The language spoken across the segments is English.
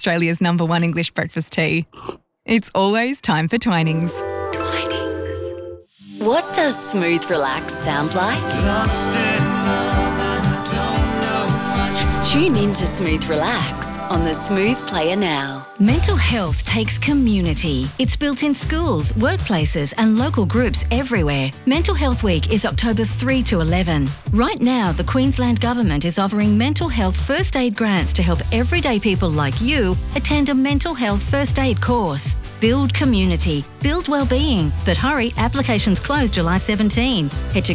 Australia's #1 English breakfast tea. It's always time for Twinings. What does smooth relax sound like? Lost in love and I don't know much. Tune in to Smooth Relax on the Smooth Player now. Mental health takes community. It's built in schools, workplaces and local groups everywhere. Mental Health Week is October 3 to 11. Right now, the Queensland Government is offering mental health first aid grants to help everyday people like you attend a mental health first aid course. Build community, build wellbeing. But hurry, applications close July 17. Head to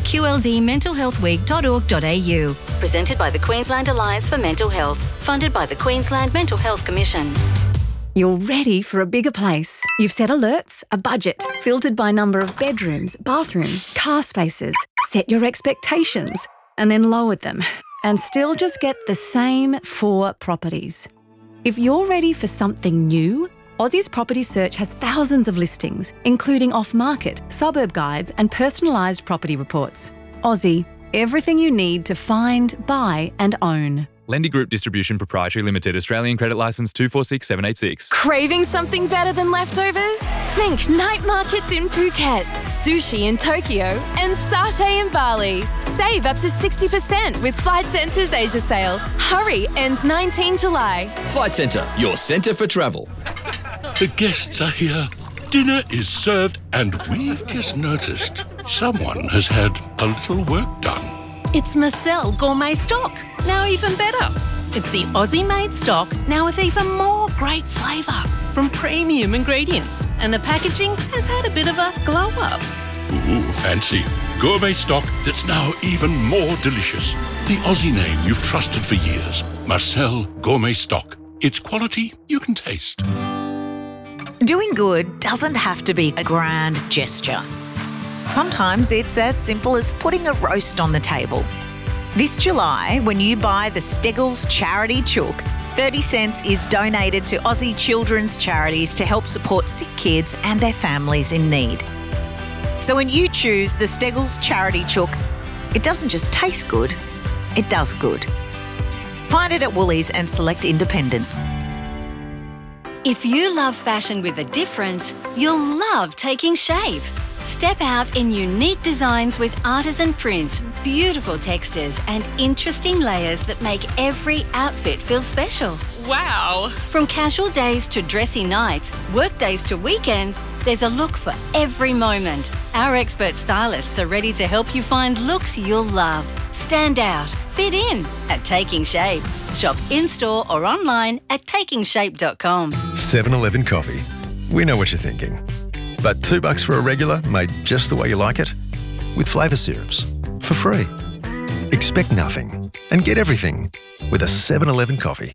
qldmentalhealthweek.org.au. Presented by the Queensland Alliance for Mental Health. Funded by the Queensland Mental Health Commission. You're ready for a bigger place. You've set alerts, a budget, filtered by number of bedrooms, bathrooms, car spaces, set your expectations, and then lowered them, and still just get the same 4 properties. If you're ready for something new, Aussie's Property Search has thousands of listings, including off-market, suburb guides, and personalised property reports. Aussie, everything you need to find, buy, and own. Lendy Group Distribution Proprietary Limited, Australian Credit Licence 246786. Craving something better than leftovers? Think night markets in Phuket, sushi in Tokyo, and satay in Bali. Save up to 60% with Flight Centre's Asia sale. Hurry, ends 19 July. Flight Centre, your centre for travel. The guests are here. Dinner is served, and we've just noticed someone has had a little work done. It's Marcel Gourmet Stock, now even better. It's the Aussie-made stock, now with even more great flavour from premium ingredients. And the packaging has had a bit of a glow-up. Ooh, fancy. Gourmet stock that's now even more delicious. The Aussie name you've trusted for years. Marcel Gourmet Stock. It's quality you can taste. Doing good doesn't have to be a grand gesture. Sometimes it's as simple as putting a roast on the table. This July, when you buy the Steggles Charity Chook, 30 cents is donated to Aussie children's charities to help support sick kids and their families in need. So when you choose the Steggles Charity Chook, it doesn't just taste good, it does good. Find it at Woolies and select independents. If you love fashion with a difference, you'll love Taking Shape. Step out in unique designs with artisan prints, beautiful textures and interesting layers that make every outfit feel special. Wow! From casual days to dressy nights, work days to weekends, there's a look for every moment. Our expert stylists are ready to help you find looks you'll love. Stand out, fit in at Taking Shape. Shop in-store or online at takingshape.com. 7-Eleven coffee. We know what you're thinking. But $2 for a regular made just the way you like it? With flavour syrups. For free. Expect nothing and get everything with a 7-Eleven coffee.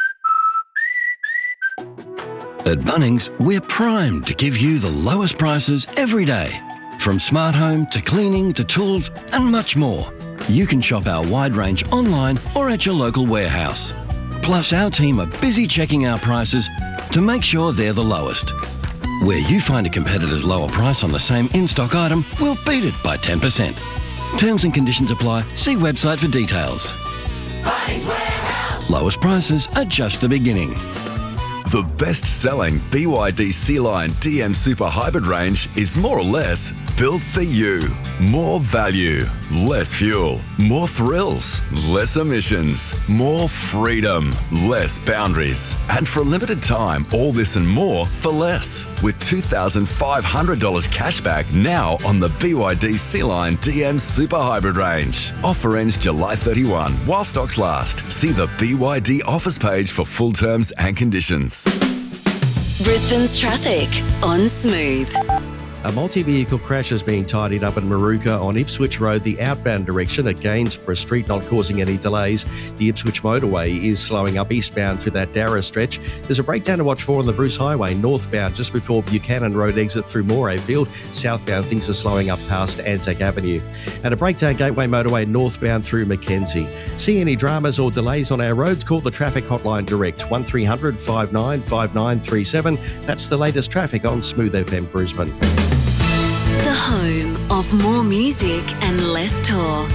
At Bunnings, we're primed to give you the lowest prices every day. From smart home to cleaning to tools and much more. You can shop our wide range online or at your local warehouse. Plus, our team are busy checking our prices to make sure they're the lowest. Where you find a competitor's lower price on the same in-stock item, we'll beat it by 10%. Terms and conditions apply. See website for details. Bunnings Warehouse. Lowest prices are just the beginning. The best-selling BYD C-Line DM Super Hybrid range is more or less built for you. More value, less fuel, more thrills, less emissions, more freedom, less boundaries. And for a limited time, all this and more for less. With $2,500 cashback now on the BYD C-Line DM Super Hybrid range. Offer ends July 31 while stocks last. See the BYD offers page for full terms and conditions. Brisbane's traffic on Smooth. A multi-vehicle crash is being tidied up in Maruka on Ipswich Road, the outbound direction at Gainsborough Street, not causing any delays. The Ipswich motorway is slowing up eastbound through that Darra stretch. There's a breakdown to watch for on the Bruce Highway, northbound just before Buchanan Road exit through Morayfield. Southbound, things are slowing up past Anzac Avenue. And a breakdown Gateway motorway northbound through Mackenzie. See any dramas or delays on our roads? Call the traffic hotline direct, 1300 59 5937. That's the latest traffic on Smooth FM Brisbane. The home of more music and less talk.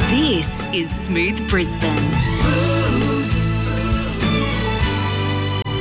This is Smooth Brisbane.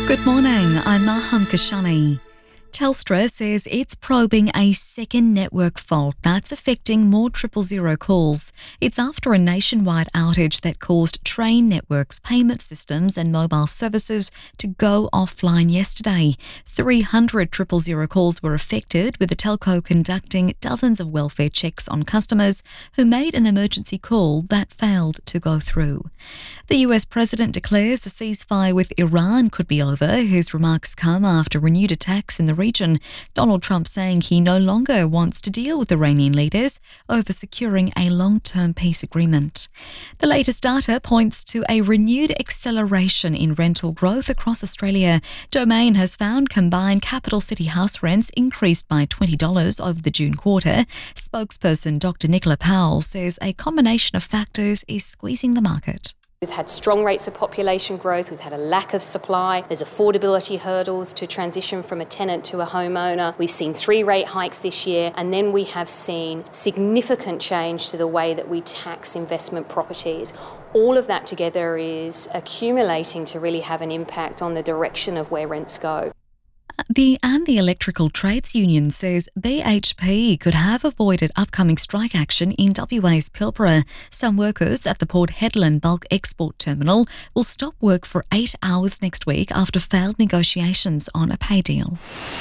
Good morning, I'm Maham Kashani. Telstra says it's probing a second network fault that's affecting more 000 calls. It's after a nationwide outage that caused Train Network's payment systems and mobile services to go offline yesterday. 300 000 calls were affected, with the telco conducting dozens of welfare checks on customers who made an emergency call that failed to go through. The US President declares a ceasefire with Iran could be over. His remarks come after renewed attacks in the region. Donald Trump saying he no longer wants to deal with Iranian leaders over securing a long-term peace agreement. The latest data points to a renewed acceleration in rental growth across Australia. Domain has found combined capital city house rents increased by $20 over the June quarter. Spokesperson Dr. Nicola Powell says a combination of factors is squeezing the market. We've had strong rates of population growth, we've had a lack of supply, there's affordability hurdles to transition from a tenant to a homeowner. We've seen 3 rate hikes this year, and then we have seen significant change to the way that we tax investment properties. All of that together is accumulating to really have an impact on the direction of where rents go. The Electrical Trades Union says BHP could have avoided upcoming strike action in WA's Pilbara. Some workers at the Port Hedland Bulk Export Terminal will stop work for 8 hours next week after failed negotiations on a pay deal.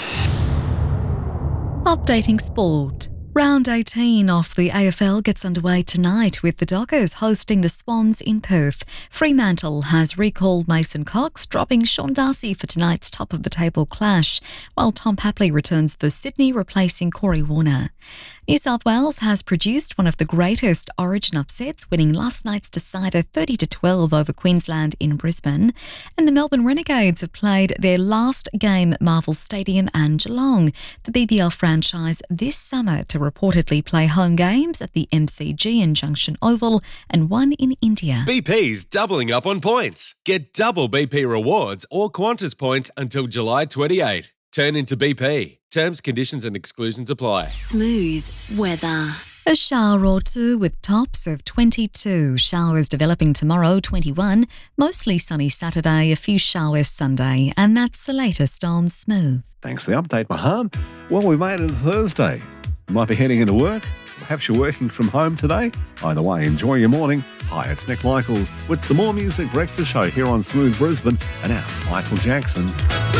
Updating sport. Round 18 of the AFL gets underway tonight with the Dockers hosting the Swans in Perth. Fremantle has recalled Mason Cox, dropping Sean Darcy for tonight's top-of-the-table clash, while Tom Papley returns for Sydney, replacing Corey Warner. New South Wales has produced one of the greatest Origin upsets, winning last night's decider 30-12 over Queensland in Brisbane. And the Melbourne Renegades have played their last game at Marvel Stadium and Geelong. The BBL franchise this summer to reportedly play home games at the MCG in Junction Oval and one in India. BP's doubling up on points. Get double BP rewards or Qantas points until July 28. Turn into BP. Terms, conditions and exclusions apply. Smooth weather. A shower or two with tops of 22. Showers developing tomorrow, 21. Mostly sunny Saturday, a few showers Sunday. And that's the latest on Smooth. Thanks for the update, Maham. Well, we made it Thursday. You might be heading into work. Perhaps you're working from home today. Either way, enjoy your morning. Hi, it's Nick Michaels with the More Music Breakfast Show here on Smooth Brisbane. And now, Michael Jackson.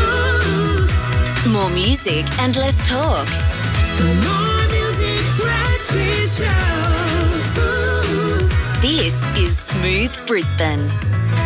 More music and less talk. More Music Breakfast Show. This is Smooth Brisbane.